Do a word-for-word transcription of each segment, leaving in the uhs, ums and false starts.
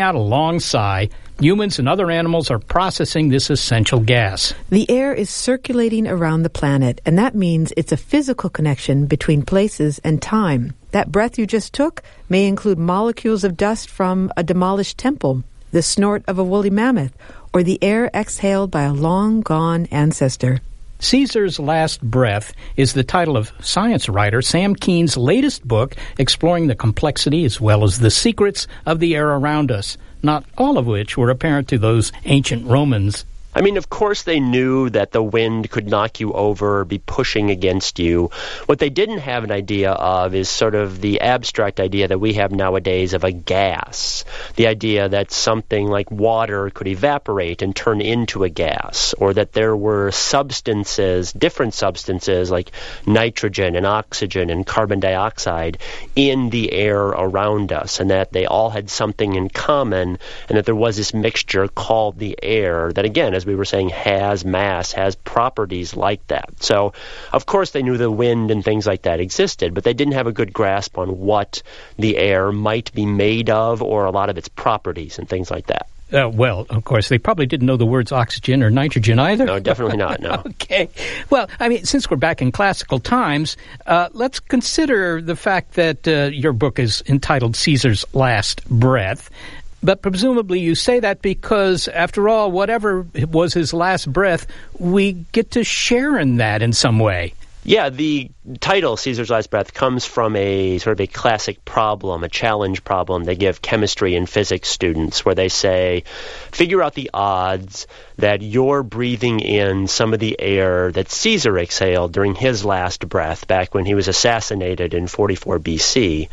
out a long sigh. Humans and other animals are processing this essential gas. The air is circulating around the planet, and that means it's a physical connection between places and time. That breath you just took may include molecules of dust from a demolished temple, the snort of a woolly mammoth, or the air exhaled by a long-gone ancestor. Caesar's Last Breath is the title of science writer Sam Keen's latest book exploring the complexity as well as the secrets of the air around us, not all of which were apparent to those ancient Romans. I mean, of course they knew that the wind could knock you over, be pushing against you. What they didn't have an idea of is sort of the abstract idea that we have nowadays of a gas. The idea that something like water could evaporate and turn into a gas, or that there were substances, different substances like nitrogen and oxygen and carbon dioxide in the air around us, and that they all had something in common, and that there was this mixture called the air that, again, as we were saying, has mass, has properties like that. So, of course, they knew the wind and things like that existed, but they didn't have a good grasp on what the air might be made of or a lot of its properties and things like that. Uh, well, of course, they probably didn't know the words oxygen or nitrogen either. No, definitely not, no. Okay. Well, I mean, since we're back in classical times, uh, let's consider the fact that uh, your book is entitled Caesar's Last Breath. But presumably you say that because, after all, whatever was his last breath, we get to share in that in some way. Yeah, the title, Caesar's Last Breath, comes from a sort of a classic problem, a challenge problem they give chemistry and physics students, where they say, figure out the odds that you're breathing in some of the air that Caesar exhaled during his last breath back when he was assassinated in forty-four B C.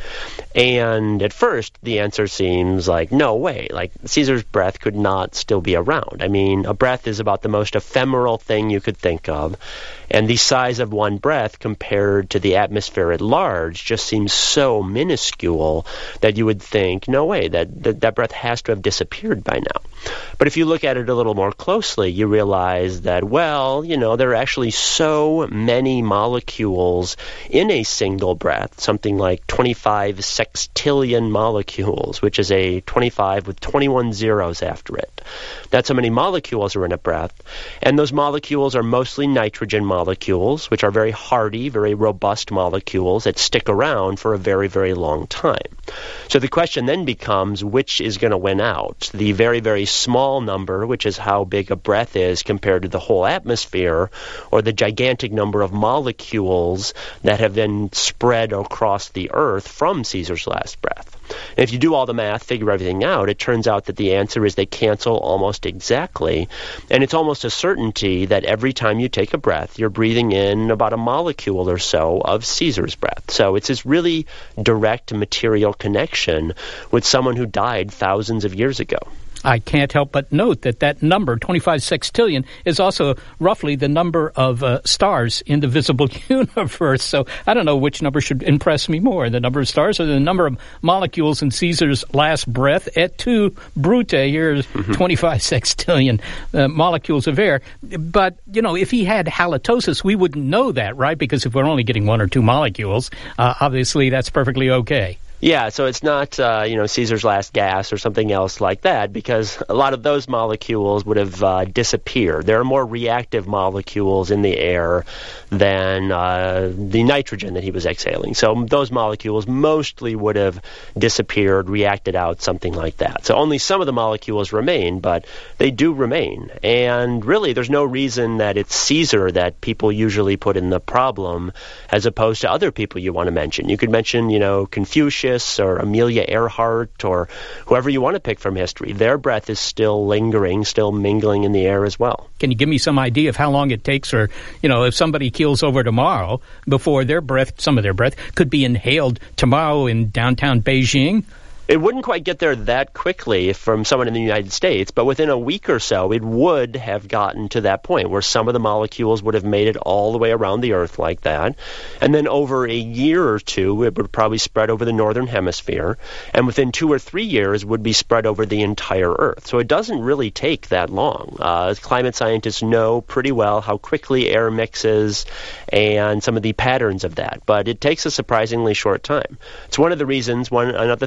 And at first, the answer seems like, no way, like Caesar's breath could not still be around. I mean, a breath is about the most ephemeral thing you could think of, and the size of one breath compared to the atmosphere at large just seems so minuscule that you would think, no way, that, that that breath has to have disappeared by now. But if you look at it a little more closely, you realize that, well, you know, there are actually so many molecules in a single breath, something like twenty-five sextillion molecules, which is a twenty-five with twenty-one zeros after it. That's how many molecules are in a breath. And those molecules are mostly nitrogen molecules, which are very hardy, very robust molecules that stick around for a very, very long time. So the question then becomes, which is going to win out? The very, very small number, which is how big a breath is compared to the whole atmosphere, or the gigantic number of molecules that have been spread across the earth from Caesar's last breath. And if you do all the math, figure everything out, it turns out that the answer is they cancel almost exactly. And it's almost a certainty that every time you take a breath, you're breathing in about a molecule or so of Caesar's breath. So it's this really direct material connection with someone who died thousands of years ago. I can't help but note that that number, twenty-five sextillion, is also roughly the number of uh, stars in the visible universe. So I don't know which number should impress me more, the number of stars or the number of molecules in Caesar's last breath. Et tu, Brute, here's mm-hmm. twenty-five sextillion uh, molecules of air. But, you know, if he had halitosis, we wouldn't know that, right? Because if we're only getting one or two molecules, uh, obviously that's perfectly okay. Yeah, so it's not, uh, you know, Caesar's last gas or something else like that, because a lot of those molecules would have uh, disappeared. There are more reactive molecules in the air than uh, the nitrogen that he was exhaling. So those molecules mostly would have disappeared, reacted out, something like that. So only some of the molecules remain, but they do remain. And really, there's no reason that it's Caesar that people usually put in the problem as opposed to other people you want to mention. You could mention, you know, Confucius, or Amelia Earhart, or whoever you want to pick from history. Their breath is still lingering, still mingling in the air as well. Can you give me some idea of how long it takes, or, you know, if somebody keels over tomorrow, before their breath, some of their breath, could be inhaled tomorrow in downtown Beijing? It wouldn't quite get there that quickly from someone in the United States, but within a week or so, it would have gotten to that point where some of the molecules would have made it all the way around the Earth like that. And then over a year or two, it would probably spread over the northern hemisphere. And within two or three years, would be spread over the entire Earth. So it doesn't really take that long. Uh, climate scientists know pretty well how quickly air mixes and some of the patterns of that. But it takes a surprisingly short time. It's one of the reasons, one another thing I talk about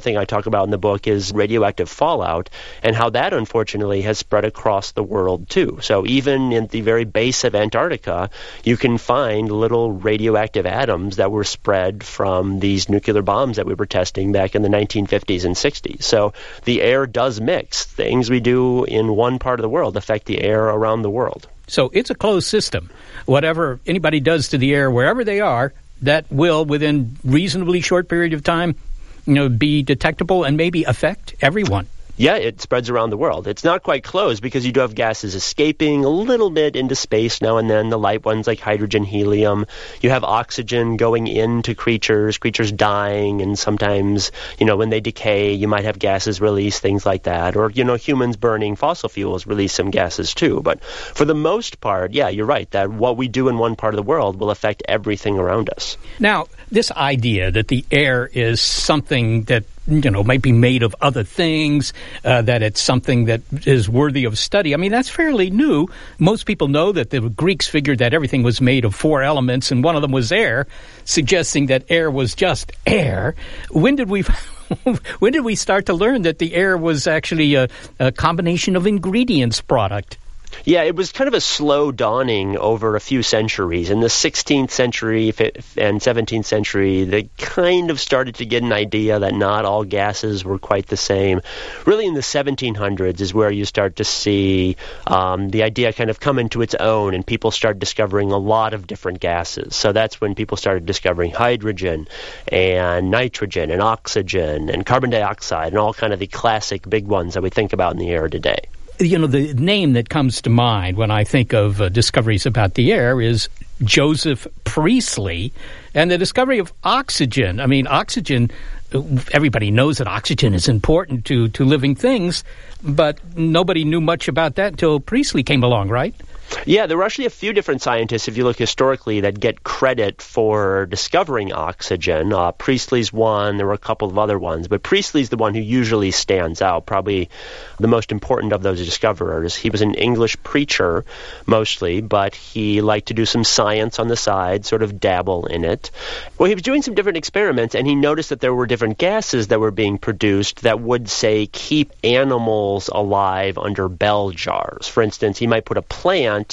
about in the book is radioactive fallout and how that, unfortunately, has spread across the world, too. So even in the very base of Antarctica, you can find little radioactive atoms that were spread from these nuclear bombs that we were testing back in the nineteen fifties and sixties. So the air does mix. Things we do in one part of the world affect the air around the world. So it's a closed system. Whatever anybody does to the air, wherever they are, that will, within reasonably short period of time, you know, be detectable and maybe affect everyone. Yeah, it spreads around the world. It's not quite closed because you do have gases escaping a little bit into space now and then, the light ones like hydrogen, helium. You have oxygen going into creatures, creatures dying, and sometimes, you know, when they decay, you might have gases release, things like that. Or, you know, humans burning fossil fuels release some gases too. But for the most part, yeah, you're right, that what we do in one part of the world will affect everything around us. Now, this idea that the air is something that, you know, might be made of other things, uh, that it's something that is worthy of study. I mean, that's fairly new. Most people know that the Greeks figured that everything was made of four elements, and one of them was air, suggesting that air was just air. When did we... when did we start to learn that the air was actually a, a combination of ingredients product? Yeah, it was kind of a slow dawning over a few centuries. In the sixteenth century and seventeenth century, they kind of started to get an idea that not all gases were quite the same. Really, in the seventeen hundreds is where you start to see um, the idea kind of come into its own, and people start discovering a lot of different gases. So that's when people started discovering hydrogen and nitrogen and oxygen and carbon dioxide and all kind of the classic big ones that we think about in the air today. You know, the name that comes to mind when I think of uh, discoveries about the air is Joseph Priestley and the discovery of oxygen. I mean, oxygen, everybody knows that oxygen is important to, to living things, but nobody knew much about that until Priestley came along, right? Yeah, there were actually a few different scientists, if you look historically, that get credit for discovering oxygen. Uh, Priestley's one, there were a couple of other ones, but Priestley's the one who usually stands out, probably the most important of those discoverers. He was an English preacher, mostly, but he liked to do some science on the side, sort of dabble in it. Well, he was doing some different experiments, and he noticed that there were different gases that were being produced that would, say, keep animals alive under bell jars. For instance, he might put a plant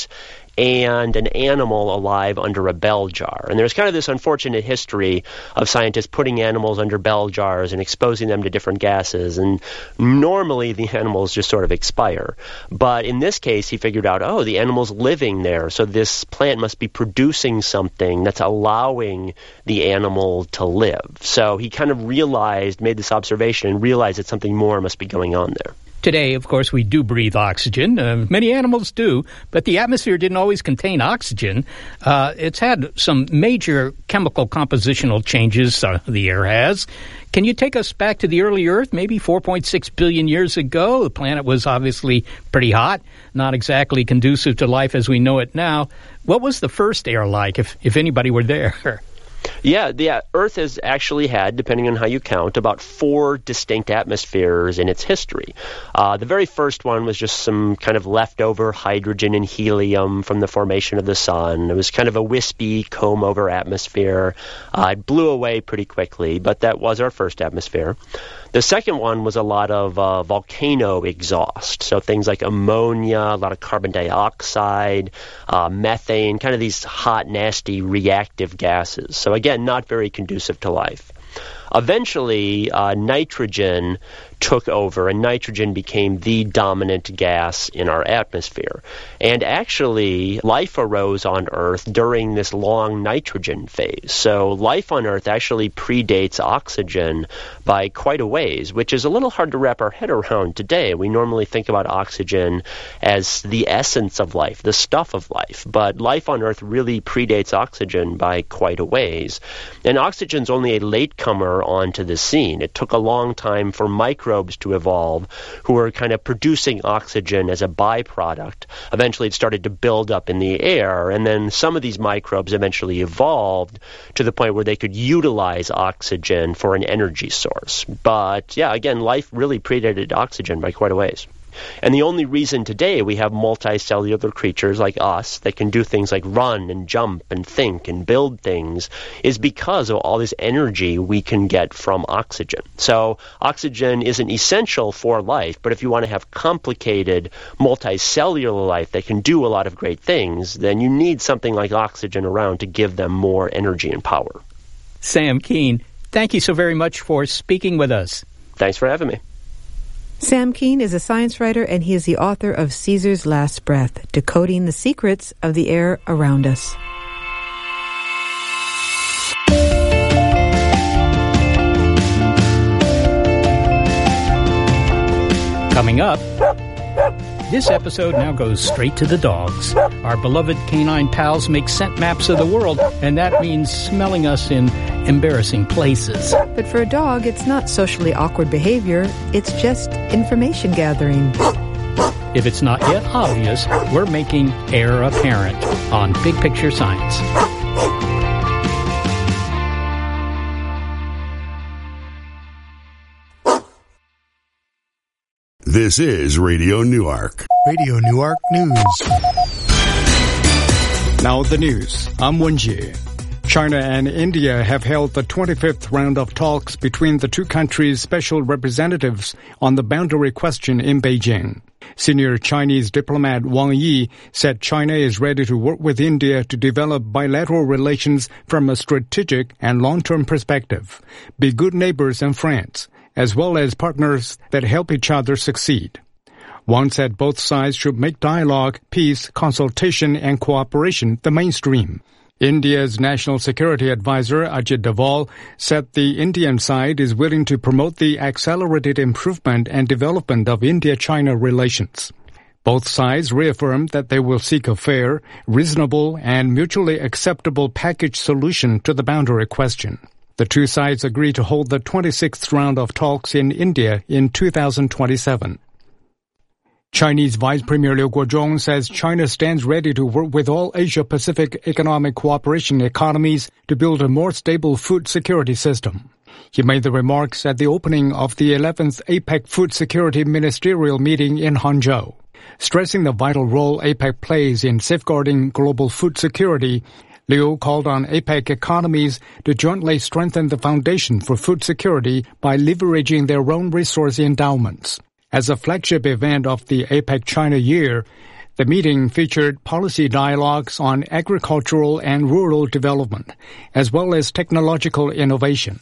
and an animal alive under a bell jar. And there's kind of this unfortunate history of scientists putting animals under bell jars and exposing them to different gases, and normally the animals just sort of expire. But in this case, he figured out, oh, the animal's living there, so this plant must be producing something that's allowing the animal to live. So he kind of realized, made this observation, and realized that something more must be going on there. Today, of course, we do breathe oxygen. Uh, many animals do, but the atmosphere didn't always contain oxygen. Uh, it's had some major chemical compositional changes, uh, the air has. Can you take us back to the early Earth, maybe four point six billion years ago? The planet was obviously pretty hot, not exactly conducive to life as we know it now. What was the first air like, if, if anybody were there? Yeah, the Earth has actually had, depending on how you count, about four distinct atmospheres in its history. Uh, the very first one was just some kind of leftover hydrogen and helium from the formation of the sun. It was kind of a wispy, comb-over atmosphere. Uh, it blew away pretty quickly, but that was our first atmosphere. The second one was a lot of uh, volcano exhaust, so things like ammonia, a lot of carbon dioxide, uh, methane, kind of these hot, nasty, reactive gases. So again, not very conducive to life. Eventually, uh, nitrogen took over, and nitrogen became the dominant gas in our atmosphere. And actually, life arose on Earth during this long nitrogen phase. So life on Earth actually predates oxygen by quite a ways, which is a little hard to wrap our head around today. We normally think about oxygen as the essence of life, the stuff of life. But life on Earth really predates oxygen by quite a ways. And oxygen's only a latecomer onto the scene. It took a long time for microbes to evolve who were kind of producing oxygen as a byproduct. Eventually it started to build up in the air, and then some of these microbes eventually evolved to the point where they could utilize oxygen for an energy source. But yeah, again, life really predated oxygen by quite a ways. And the only reason today we have multicellular creatures like us that can do things like run and jump and think and build things is because of all this energy we can get from oxygen. So oxygen isn't essential for life, but if you want to have complicated multicellular life that can do a lot of great things, then you need something like oxygen around to give them more energy and power. Sam Kean, thank you so very much for speaking with us. Thanks for having me. Sam Kean is a science writer, and he is the author of Caesar's Last Breath, Decoding the Secrets of the Air Around Us. Coming up, this episode now goes straight to the dogs. Our beloved canine pals make scent maps of the world, and that means smelling us in embarrassing places. But for a dog, it's not socially awkward behavior. It's just information gathering. If it's not yet obvious, we're making air apparent on Big Picture Science. This is Radio Newark. Radio Newark News. Now the news. I'm Wenjie. China and India have held the twenty-fifth round of talks between the two countries' special representatives on the boundary question in Beijing. Senior Chinese diplomat Wang Yi said China is ready to work with India to develop bilateral relations from a strategic and long-term perspective, be good neighbors and friends, as well as partners that help each other succeed. Wang said both sides should make dialogue, peace, consultation, and cooperation the mainstream. India's National Security Advisor Ajit Doval said the Indian side is willing to promote the accelerated improvement and development of India-China relations. Both sides reaffirmed that they will seek a fair, reasonable, and mutually acceptable package solution to the boundary question. The two sides agreed to hold the twenty-sixth round of talks in India in two thousand twenty-seven. Chinese Vice Premier Liu Guozhong says China stands ready to work with all Asia-Pacific Economic Cooperation economies to build a more stable food security system. He made the remarks at the opening of the eleventh APEC Food Security Ministerial meeting in Hangzhou. Stressing the vital role APEC plays in safeguarding global food security, Liu called on APEC economies to jointly strengthen the foundation for food security by leveraging their own resource endowments. As a flagship event of the APEC China Year, the meeting featured policy dialogues on agricultural and rural development, as well as technological innovation.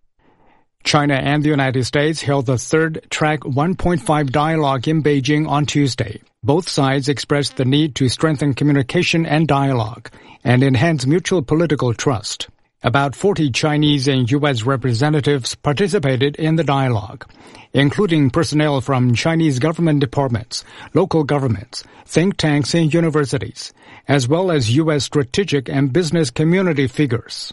China and the United States held the third Track one point five dialogue in Beijing on Tuesday. Both sides expressed the need to strengthen communication and dialogue and enhance mutual political trust. About forty Chinese and U S representatives participated in the dialogue, including personnel from Chinese government departments, local governments, think tanks and universities, as well as U S strategic and business community figures.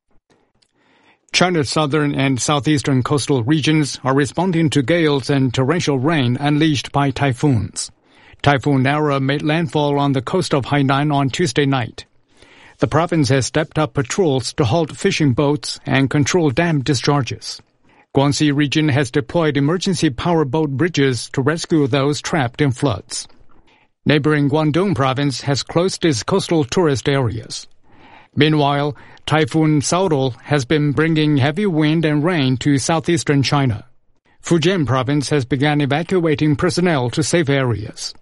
China's southern and southeastern coastal regions are responding to gales and torrential rain unleashed by typhoons. Typhoon Nara made landfall on the coast of Hainan on Tuesday night. The province has stepped up patrols to halt fishing boats and control dam discharges. Guangxi region has deployed emergency power boat bridges to rescue those trapped in floods. Neighboring Guangdong province has closed its coastal tourist areas. Meanwhile, Typhoon Saodol has been bringing heavy wind and rain to southeastern China. Fujian province has begun evacuating personnel to safe areas.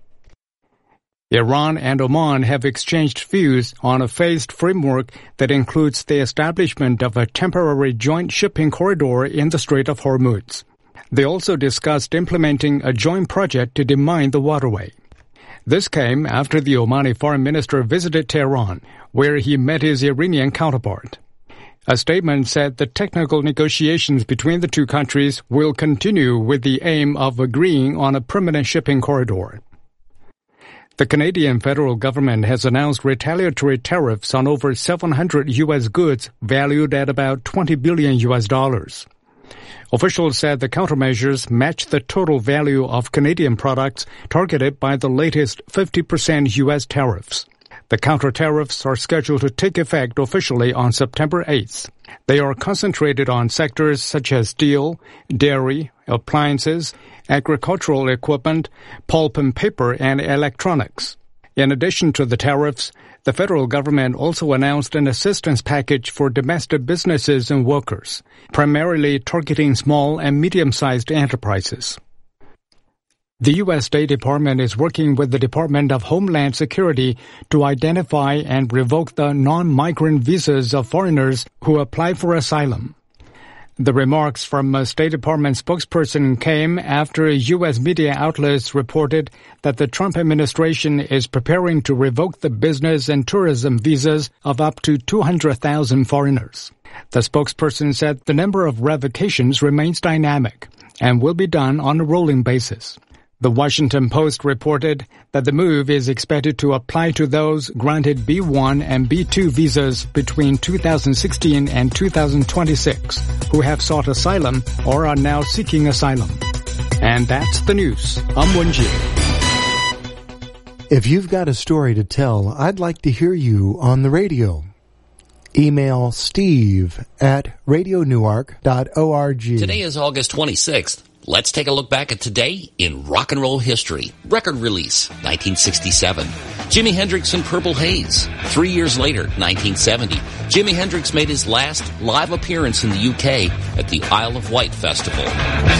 Iran and Oman have exchanged views on a phased framework that includes the establishment of a temporary joint shipping corridor in the Strait of Hormuz. They also discussed implementing a joint project to demine the waterway. This came after the Omani foreign minister visited Tehran, where he met his Iranian counterpart. A statement said the technical negotiations between the two countries will continue with the aim of agreeing on a permanent shipping corridor. The Canadian federal government has announced retaliatory tariffs on over seven hundred U S goods valued at about twenty billion U S dollars. Officials said the countermeasures match the total value of Canadian products targeted by the latest fifty percent U S tariffs. The counter-tariffs are scheduled to take effect officially on September eighth. They are concentrated on sectors such as steel, dairy, appliances, agricultural equipment, pulp and paper, and electronics. In addition to the tariffs, the federal government also announced an assistance package for domestic businesses and workers, primarily targeting small and medium-sized enterprises. The U S State Department is working with the Department of Homeland Security to identify and revoke the non-migrant visas of foreigners who apply for asylum. The remarks from a State Department spokesperson came after U S media outlets reported that the Trump administration is preparing to revoke the business and tourism visas of up to two hundred thousand foreigners. The spokesperson said the number of revocations remains dynamic and will be done on a rolling basis. The Washington Post reported that the move is expected to apply to those granted B one and B two visas between two thousand sixteen and two thousand twenty-six who have sought asylum or are now seeking asylum. And that's the news. I'm Wenjie. If you've got a story to tell, I'd like to hear you on the radio. Email steve at radio newark dot org. Today is August twenty-sixth. Let's take a look back at today in rock and roll history. Record release, nineteen sixty-seven. Jimi Hendrix and Purple Haze. Three years later, nineteen seventy, Jimi Hendrix made his last live appearance in the U K at the Isle of Wight Festival.